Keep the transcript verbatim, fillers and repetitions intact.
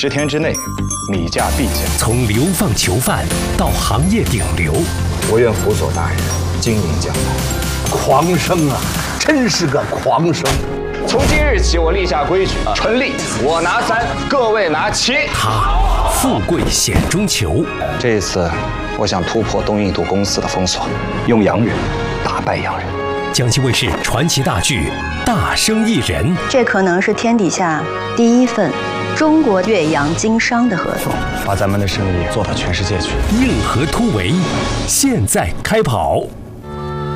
十天之内，米价必降。 从流放囚犯到行业顶流， 我愿辅佐大人经营江湖。 狂生啊，真是个狂生！ 从今日起，我立下规矩：纯利我拿三，各位拿七。 他富贵险中求。 这一次，我想突破东印度公司的封锁，用洋人打败洋人。 江西卫视传奇大剧《大生意人》， 这可能是天底下第一份中国岳阳经商的合同， 把咱们的生意做到全世界去。 硬核突围，现在开跑。